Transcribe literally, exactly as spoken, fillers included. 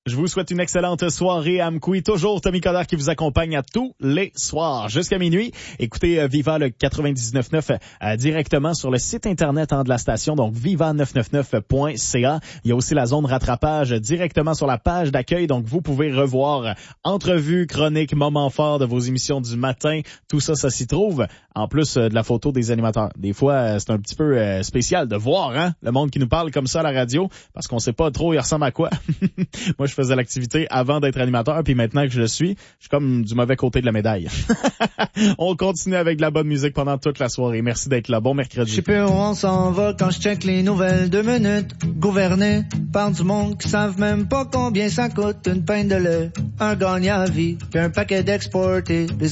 Je vous souhaite une excellente soirée à Amkoui. Toujours Tommy Coderre qui vous accompagne à tous les soirs jusqu'à minuit. Écoutez euh, Viva le quatre-vingt-dix-neuf neuf euh, directement sur le site internet hein, de la station, donc viva neuf cent quatre-vingt-neuf point c a. Il y a aussi la zone rattrapage directement sur la page d'accueil, donc vous pouvez revoir euh, entrevues, chroniques, moments forts de vos émissions du matin. Tout ça, ça s'y trouve. En plus euh, de la photo des animateurs. Des fois, euh, c'est un petit peu euh, spécial de voir hein, le monde qui nous parle comme ça à la radio, parce qu'on sait pas trop il ressemble à quoi. Moi, je faisais l'activité avant d'être animateur, puis maintenant que je le suis, je suis comme du mauvais côté de la médaille. On continue avec de la bonne musique pendant toute la soirée. Merci d'être là. Bon mercredi. Je sais plus où on s'en va quand je check les nouvelles. Deux minutes, gouverné par du monde qui savent même pas combien ça coûte une pinte de lait. Un gagnant à vie, puis un paquet d'exportés.